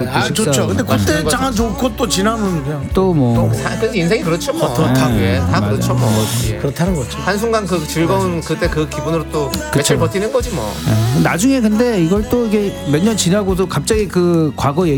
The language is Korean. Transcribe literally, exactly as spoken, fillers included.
아 식사 좋죠. 근데 그때 맛있는 거 장안 좋고 또 지나면 그냥 또 뭐 사- 그래서 인생이 그렇죠 뭐. 더 예, 다 맞아요. 그렇죠 뭐. 예. 그렇다는 거죠. 한순간 그 즐거운 그때 그 기분으로 또 며칠 버티는 거지 뭐. 나중에 근데 이걸 또 이게 몇 년 지나고도 갑자기 그 과거 얘기